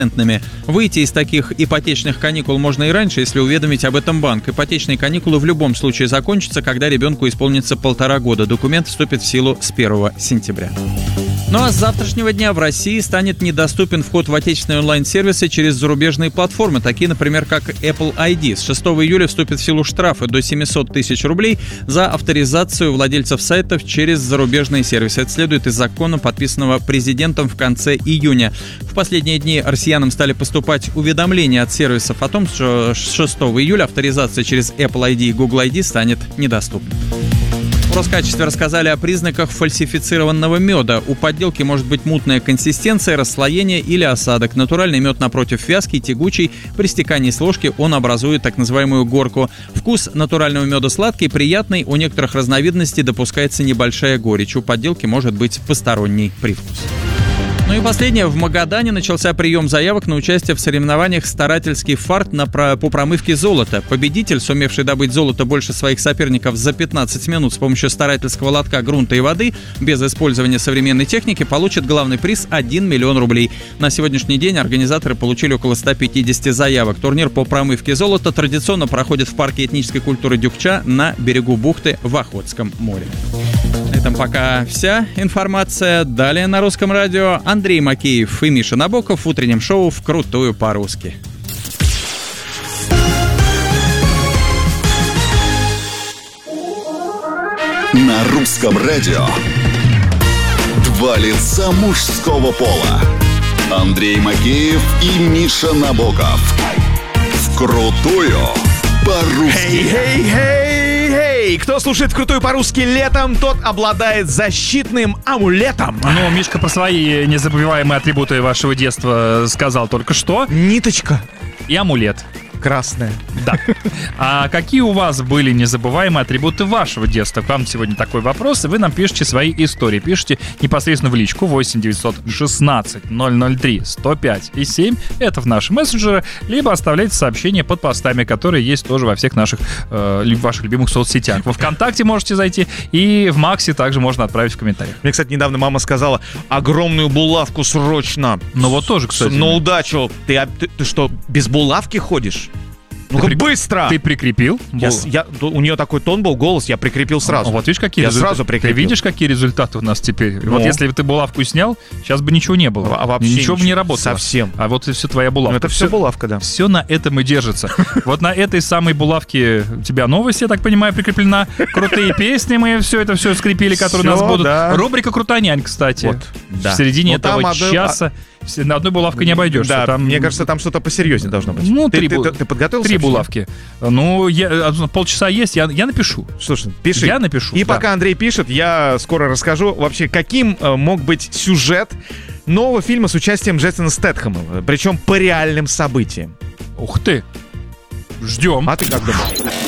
Выйти из таких ипотечных каникул можно и раньше, если уведомить об этом банк. Ипотечные каникулы в любом случае закончатся, когда ребенку исполнится 1,5 года. Документ вступит в силу с 1 сентября. Ну а с завтрашнего дня в России станет недоступен вход в отечественные онлайн-сервисы через зарубежные платформы, такие, например, как Apple ID. С 6 июля вступят в силу штрафы до 700 тысяч рублей за авторизацию владельцев сайтов через зарубежные сервисы. Это следует из закона, подписанного президентом в конце июня. В последние дни россиянам стали поступать уведомления от сервисов о том, что с 6 июля авторизация через Apple ID и Google ID станет недоступна. В Роскачестве рассказали о признаках фальсифицированного меда. У подделки может быть мутная консистенция, расслоение или осадок. Натуральный мед, напротив, вязкий, тягучий. При стекании с ложки он образует так называемую горку. Вкус натурального меда сладкий, приятный. У некоторых разновидностей допускается небольшая горечь. У подделки может быть посторонний привкус. Ну и последнее. В Магадане начался прием заявок на участие в соревнованиях «Старательский фарт» по промывке золота. Победитель, сумевший добыть золото больше своих соперников за 15 минут с помощью старательского лотка, грунта и воды, без использования современной техники, получит главный приз 1 миллион рублей. На сегодняшний день организаторы получили около 150 заявок. Турнир по промывке золота традиционно проходит в парке этнической культуры Дюкча на берегу бухты в Охотском море. На этом пока вся информация. Далее на Русском радио Андрей Макеев и Миша Набоков в утреннем шоу «Вкрутую по-русски». На Русском радио два лица мужского пола. Андрей Макеев и Миша Набоков. Вкрутую по-русски. Кто слушает «Вкрутую по-русски» летом, тот обладает защитным амулетом. Ну, Мишка про свои незабываемые атрибуты вашего детства сказал только что. Ниточка. И амулет. Красная. Да. А какие у вас были незабываемые атрибуты вашего детства? К вам сегодня такой вопрос, и вы нам пишите свои истории. Пишите непосредственно в личку 8 916 003 105 и 7. Это в наши мессенджеры. Либо оставляйте сообщения под постами, которые есть тоже во всех наших ваших любимых соцсетях. Во ВКонтакте можете зайти, и в Максе также можно отправить в комментариях. Мне, кстати, недавно мама сказала: огромную булавку срочно. Ну вот тоже, кстати. На удачу. Ты что, без булавки ходишь? Ну-ка, быстро! Ты прикрепил? У нее такой тон был, голос, я прикрепил сразу. Вот видишь, какие результаты? Сразу прикрепил. Ты видишь, какие результаты у нас теперь? Ну. Вот если бы ты булавку снял, сейчас бы ничего не было. А вообще ничего бы не работало. Совсем. А вот и все твоя булавка. Ну, это все булавка, да. Все на этом и держится. Вот на этой самой булавке у тебя новость, я так понимаю, прикреплена. Крутые песни мы все скрепили, которые у нас будут. Рубрика «Крутонянь», кстати. В середине этого часа. На одной булавкой не обойдешься. Да, мне кажется, там что-то посерьезнее должно быть. Ну, ты подготовился? 3 булавки. Ну, полчаса есть, я напишу. Слушай, пиши. Я напишу. И пока Андрей пишет, я скоро расскажу вообще, каким мог быть сюжет нового фильма с участием Джейсона Стэтхэма, причем по реальным событиям. Ух ты. Ждем. А ты как думаешь?